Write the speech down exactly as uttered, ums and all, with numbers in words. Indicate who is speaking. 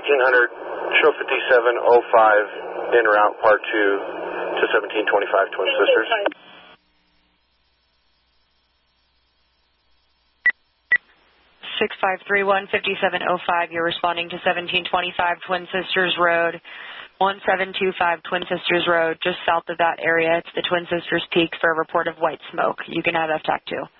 Speaker 1: fifteen hundred, show fifty-seven oh five, en route, part two to seventeen twenty-five Twin Sisters.
Speaker 2: six five three one, fifty-seven oh five, you're responding to seventeen twenty-five Twin Sisters Road, one seven two five Twin Sisters Road, just south of that area. It's the Twin Sisters Peak for a report of white smoke. You can have F TAC two.